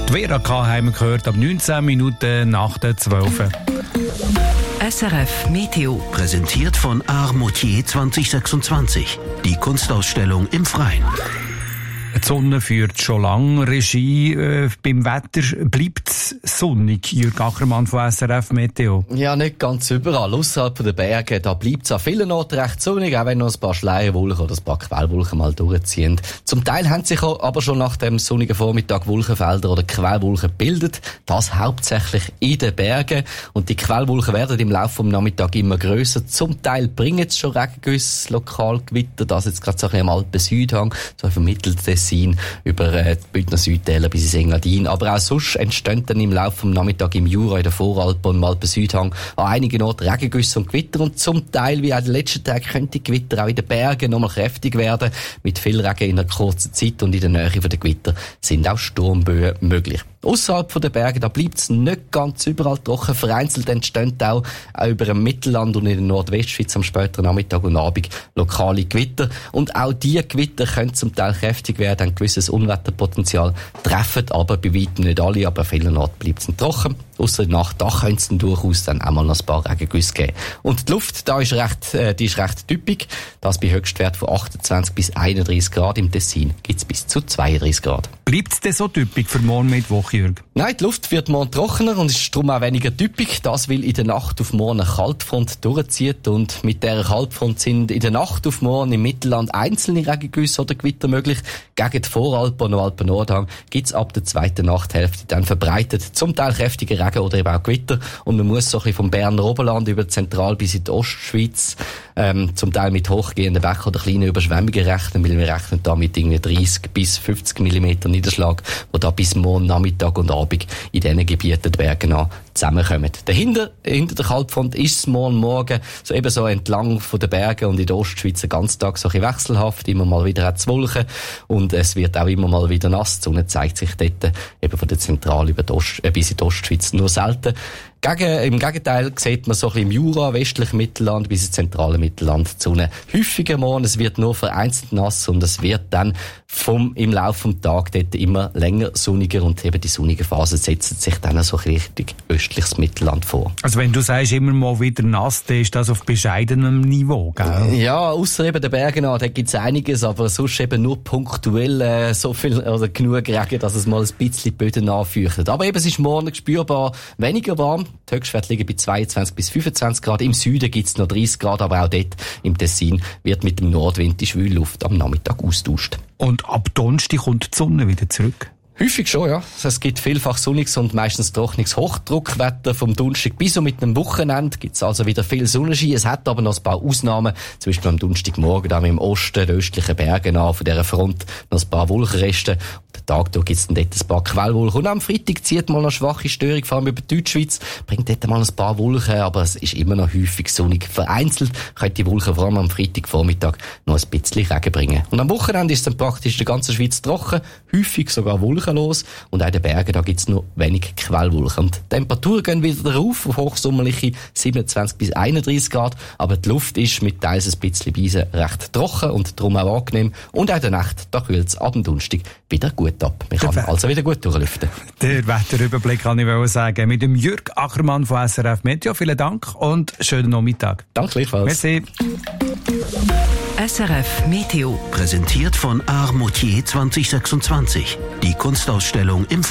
Die Vera K. haben wir gehört, ab 19 Minuten nach der 12. SRF Meteo. Präsentiert von Art Moutier 2026. Die Kunstausstellung im Freien. Die Sonne führt schon lange Regie. Beim Wetter bleibt es sonnig. Jürg Ackermann von SRF Meteo. Ja, nicht ganz überall. Ausserhalb der Berge, da bleibt es an vielen Orten recht sonnig, auch wenn noch ein paar Schleierwolken oder ein paar Quellwolken mal durchziehen. Zum Teil haben sich aber schon nach dem sonnigen Vormittag Wolkenfelder oder Quellwolken gebildet. Das hauptsächlich in den Bergen. Und die Quellwolken werden im Laufe des Nachmittags immer grösser. Zum Teil bringen es schon Regengüsse, Lokalgewitter. Das jetzt gerade so ein bisschen am Alpen-Südhang, so vermittelt Tessin über die Bündner Südtäler bis ins Engadin. Aber auch sonst entstehen dann im Laufe des Nachmittags im Jura, in der Voralpen und im Alpen-Südhang an einigen Orten Regengüsse und Gewitter. Und zum Teil, wie auch in den letzten Tagen, könnte die Gewitter auch in den Bergen nochmal kräftig werden. Mit viel Regen in einer kurzen Zeit und in der Nähe der Gewitter sind auch Sturmböen möglich. Ausserhalb der Berge, da bleibt es nicht ganz überall trocken. Vereinzelt entstehen auch über dem Mittelland und in der Nordwestschweiz am späteren Nachmittag und Abend lokale Gewitter. Und auch diese Gewitter können zum Teil kräftig werden, ein gewisses Unwetterpotenzial, treffen aber bei weitem nicht alle, aber an vielen Orten bleibt es trocken. Ausser in der Nacht, da könnte es durchaus dann auch mal noch ein paar Regengüsse geben. Und die Luft, die ist recht typisch. Das bei Höchstwert von 28 bis 31 Grad. Im Tessin gibt es bis zu 32 Grad. Bleibt es denn so typisch für morgen Mittwoch, Jürg? Nein, die Luft wird morgen trockener und ist darum auch weniger typisch. Das, weil in der Nacht auf morgen eine Kaltfront durchzieht. Und mit dieser Kaltfront sind in der Nacht auf morgen im Mittelland einzelne Regengüsse oder Gewitter möglich. Gegen die Voralpen und Alpen-Nordhang gibt es ab der zweiten Nachthälfte dann verbreitet zum Teil kräftige Regen oder eben auch Gewitter. Und man muss so ein bisschen vom Berner Oberland über Zentral bis in die Ostschweiz zum Teil mit hochgehenden Bächen oder kleinen Überschwemmungen rechnen, weil wir rechnen da mit irgendwie 30 bis 50 mm Niederschlag, wo da bis morgen Nachmittag und Abend in diesen Gebieten die Berge an zusammenkommen. Hinter der Kaltfront ist es morgen so eben so entlang von den Bergen und in der Ostschweiz den ganzen Tag so ein bisschen wechselhaft, immer mal wieder hat es Wolken und es wird auch immer mal wieder nass. Die Sonne zeigt sich dort eben von der Zentrale bis in die Ostschweiz nur selten. Im Gegenteil sieht man so ein bisschen im Jura, westlichen Mittelland bis ins zentrale Mittelland die Sonne häufiger morgen. Es wird nur vereinzelt nass und es wird dann im Laufe des Tages dort immer länger sonniger und eben die sonnige Phase setzt sich dann so richtig östliches Mittelland vor. Also wenn du sagst, immer mal wieder nass, dann ist das auf bescheidenem Niveau, gell? Ja, ausser eben den Bergen an, da gibt's einiges, aber sonst eben nur punktuell so viel oder genug Regen, dass es mal ein bisschen die Böden anfeuchtet. Aber eben, es ist morgen spürbar weniger warm. Die Höchstwerte liegen bei 22 bis 25 Grad. Im Süden gibt's noch 30 Grad, aber auch dort im Tessin wird mit dem Nordwind die Schwülluft am Nachmittag austauscht. Und ab Donnerstag kommt die Sonne wieder zurück? Häufig schon, ja. Es gibt vielfach sonniges und meistens trockenes Hochdruckwetter. Vom Donnerstag bis und mit dem Wochenende gibt's also wieder viel Sonnenschein. Es hat aber noch ein paar Ausnahmen. Zum Beispiel am Donnerstagmorgen da im Osten, den östlichen Bergen an, von dieser Front noch ein paar Wolkenreste. Und den Tag durch gibt's dann dort ein paar Quellwolken. Und am Freitag zieht mal eine schwache Störung, vor allem über die Deutschschweiz, bringt dort mal ein paar Wolken, aber es ist immer noch häufig sonnig. Vereinzelt können die Wolken vor allem am Freitagvormittag noch ein bisschen Regen bringen. Und am Wochenende ist es dann praktisch in der ganzen Schweiz trocken, häufig sogar wolkenlos. Und auch in den Bergen, da gibt's nur wenig Quellwolken. Und die Temperaturen gehen wieder rauf, auf hochsommerliche 27 bis 31 Grad. Aber die Luft ist mit teils ein bisschen Beisen recht trocken und darum auch angenehm. Und auch in der Nacht, da kühlt es ab dem Donnerstag wieder gut ab. Man kann also wieder gut durchlüften. Der Wetterüberblick kann ich sagen. Mit dem Jürg Ackermann von SRF Meteo. Vielen Dank und schönen Nachmittag. Danke gleichfalls. Merci. SRF Meteo. Präsentiert von Art Moutier 2026. Die Kunstausstellung im